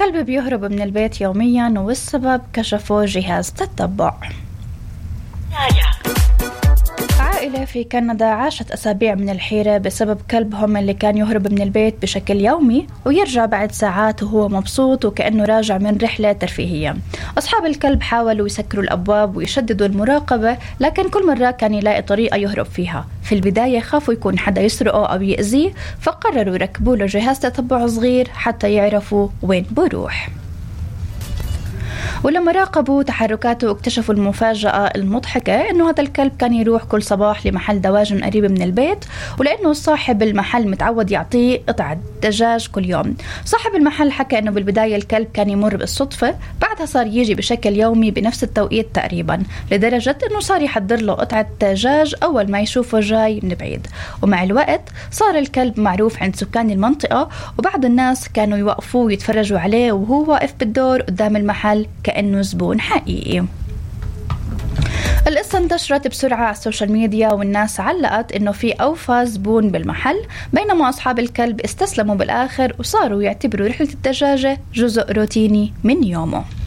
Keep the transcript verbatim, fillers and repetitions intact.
كلب بيهرب من البيت يوميا والسبب كشفه جهاز تتبع. عائلة في كندا عاشت أسابيع من الحيرة بسبب كلبهم اللي كان يهرب من البيت بشكل يومي ويرجع بعد ساعات وهو مبسوط وكأنه راجع من رحلة ترفيهية. أصحاب الكلب حاولوا يسكروا الأبواب ويشددوا المراقبة، لكن كل مرة كان يلاقي طريقة يهرب فيها. في البداية خافوا يكون حدا يسرقه أو يأذيه، فقرروا يركبوا له جهاز تتبع صغير حتى يعرفوا وين بروح. ولما راقبوا تحركاته اكتشفوا المفاجأة المضحكة إنه هذا الكلب كان يروح كل صباح لمحل دواجن قريب من البيت، ولأنه صاحب المحل متعود يعطيه قطعة دجاج كل يوم. صاحب المحل حكى إنه بالبداية الكلب كان يمر بالصدفة، بعدها صار يجي بشكل يومي بنفس التوقيت تقريبا، لدرجة إنه صار يحضر له قطعة دجاج أول ما يشوفه جاي من بعيد. ومع الوقت صار الكلب معروف عند سكان المنطقة، وبعض الناس كانوا يوقفوا ويتفرجوا عليه وهو واقف بالدور قدام المحل كأنه زبون حقيقي. القصة انتشرت بسرعة على السوشيال ميديا، والناس علقت إنه في أوفى زبون بالمحل، بينما أصحاب الكلب استسلموا بالآخر وصاروا يعتبروا رحلة الدجاجة جزء روتيني من يومه.